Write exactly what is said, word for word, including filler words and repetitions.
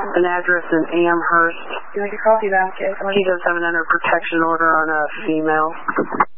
an address in Amherst. You like your coffee basket? He does have an under protection order on a female.